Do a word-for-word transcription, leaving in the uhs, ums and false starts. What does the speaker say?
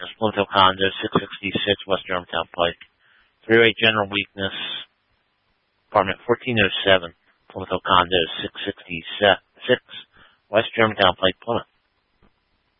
weakness, Plymouth Hill Condos, six sixty-six West Germantown Pike. Three-way general weakness, apartment fourteen oh seven, Plymouth Hill Condos, six sixty-six West Germantown Pike, Plymouth.